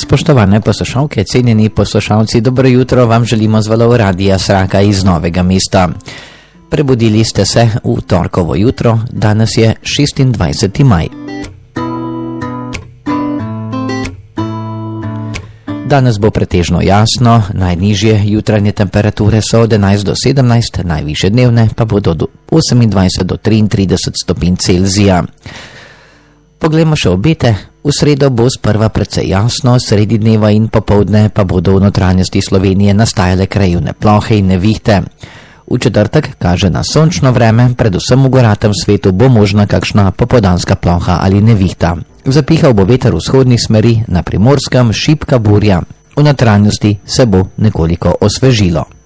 Spoštovane poslušalke, cenjeni poslušalci, dobro jutro vam želimo z valov Radia Sraka iz Novega mesta. Prebudili ste se v torkovo jutro, danes je 26. maj. Danes bo pretežno jasno, najnižje jutranje temperature so od 11 do 17, najvišje dnevne pa bodo od 28 do 33 stopinj Celzija. Poglejmo še obete. V sredo bo sprva precej jasno, sredi dneva in popoldne pa bodo v notranjosti Slovenije nastajale krajevne plohe in nevihte. V četrtek kaže na sončno vreme, predvsem v goratem svetu bo možna kakšna popoldanska ploha ali nevihta. Zapihal bo veter vzhodnih smeri, na Primorskem šibka burja. V notranjosti se bo nekoliko osvežilo.